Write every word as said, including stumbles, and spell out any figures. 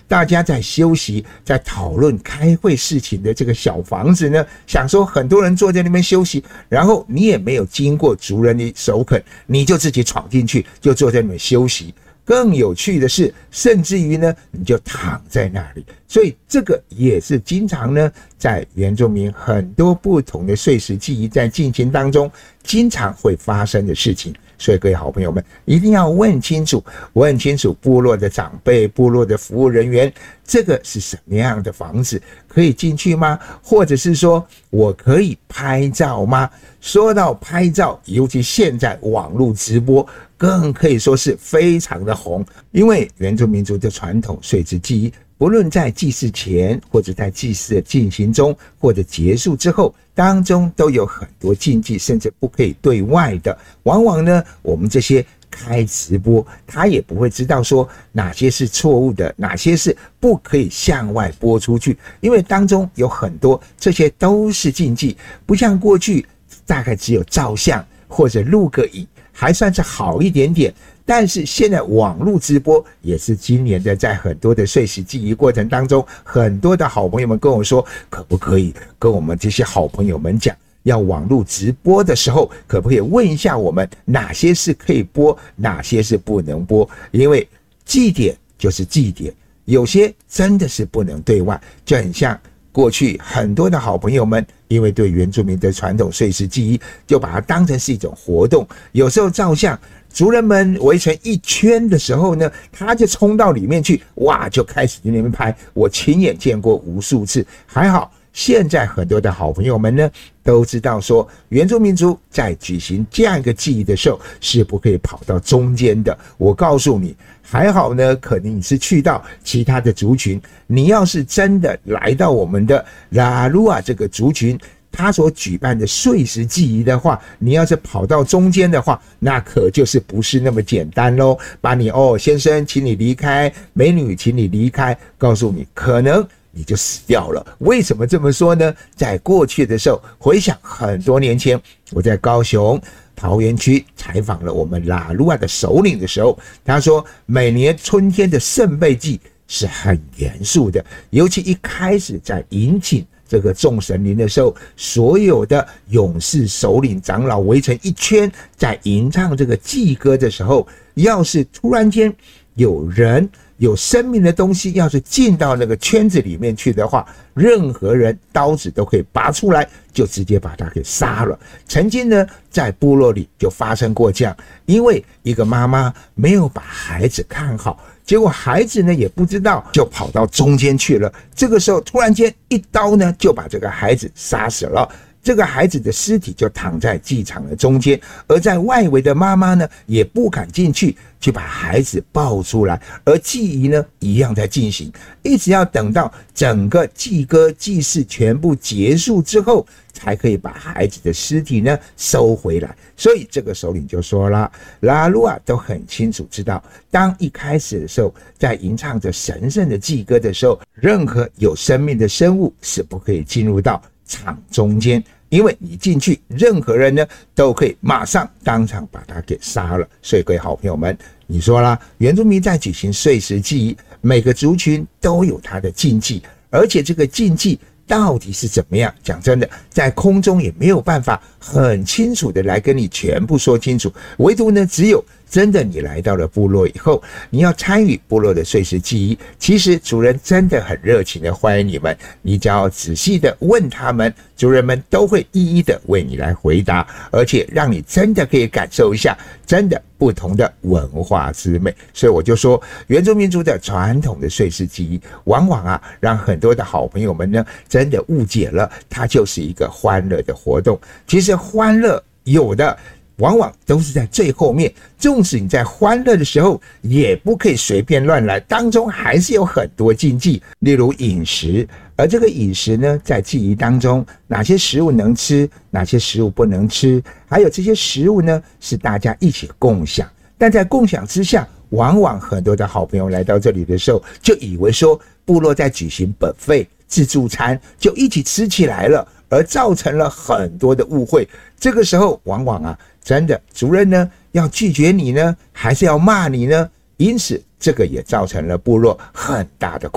大家在休息，在讨论开会事情的这个小房子呢，想说很多人坐在那边休息，然后你也没有经过族人的首肯，你就自己闯进去，就坐在那边休息。更有趣的是，甚至于呢，你就躺在那里。所以这个也是经常呢，在原住民很多不同的岁时祭仪在进行当中，经常会发生的事情。所以各位好朋友们，一定要问清楚，问清楚部落的长辈、部落的服务人员，这个是什么样的房子，可以进去吗？或者是说我可以拍照吗？说到拍照，尤其现在网络直播，更可以说是非常的红，因为原住民族的传统岁时祭仪，不论在祭祀前，或者在祭祀的进行中，或者结束之后，当中都有很多禁忌，甚至不可以对外的。往往呢，我们这些开直播，他也不会知道说哪些是错误的，哪些是不可以向外播出去，因为当中有很多这些都是禁忌，不像过去大概只有照相或者录个影，还算是好一点点。但是现在网络直播也是今年的，在很多的岁时祭仪过程当中，很多的好朋友们跟我说，可不可以跟我们这些好朋友们讲，要网络直播的时候，可不可以问一下我们哪些是可以播，哪些是不能播？因为祭典就是祭典，有些真的是不能对外，就很像过去很多的好朋友们，因为对原住民的传统岁时祭仪，就把它当成是一种活动。有时候照相，族人们围成一圈的时候呢，他就冲到里面去，哇，就开始在那边拍。我亲眼见过无数次。还好现在很多的好朋友们呢，都知道说原住民族在举行这样一个祭仪的时候是不可以跑到中间的。我告诉你，还好呢，可能你是去到其他的族群，你要是真的来到我们的拉鲁瓦这个族群，他所举办的岁时祭仪的话，你要是跑到中间的话，那可就是不是那么简单咯。把你哦，先生请你离开，美女请你离开，告诉你可能你就死掉了。为什么这么说呢？在过去的时候，回想很多年前，我在高雄桃园区采访了我们拉鲁瓦的首领的时候，他说每年春天的圣杯祭是很严肃的，尤其一开始在迎请这个众神灵的时候，所有的勇士、首领、长老围成一圈，在吟唱这个祭歌的时候，要是突然间有人有生命的东西要是进到那个圈子里面去的话，任何人刀子都可以拔出来，就直接把他给杀了。曾经呢，在部落里就发生过这样，因为一个妈妈没有把孩子看好，结果孩子呢也不知道，就跑到中间去了。这个时候突然间一刀呢，就把这个孩子杀死了。这个孩子的尸体就躺在祭场的中间，而在外围的妈妈呢，也不敢进去去把孩子抱出来，而祭仪呢一样在进行，一直要等到整个祭歌祭祀全部结束之后，才可以把孩子的尸体呢收回来。所以这个首领就说了，拉鲁瓦都很清楚知道，当一开始的时候，在吟唱着神圣的祭歌的时候，任何有生命的生物是不可以进入到场中间，因为你进去，任何人呢都可以马上当场把他给杀了。所以各位好朋友们，你说啦，原住民在举行岁时祭仪，每个族群都有他的禁忌，而且这个禁忌到底是怎么样？讲真的，在空中也没有办法很清楚的来跟你全部说清楚，唯独呢，只有真的你来到了部落以后，你要参与部落的岁时祭仪，其实主人真的很热情的欢迎你们，你只要仔细的问他们，主人们都会一一的为你来回答，而且让你真的可以感受一下真的不同的文化之美。所以我就说，原住民族的传统的岁时祭仪，往往啊，让很多的好朋友们呢，真的误解了，它就是一个欢乐的活动。其实欢乐有的往往都是在最后面，纵使你在欢乐的时候，也不可以随便乱来，当中还是有很多禁忌，例如饮食。而这个饮食呢，在祭仪当中，哪些食物能吃，哪些食物不能吃，还有这些食物呢，是大家一起共享。但在共享之下，往往很多的好朋友来到这里的时候，就以为说部落在举行buffet自助餐，就一起吃起来了，而造成了很多的误会。这个时候往往啊，真的族人呢要拒绝你呢，还是要骂你呢？因此这个也造成了部落很大的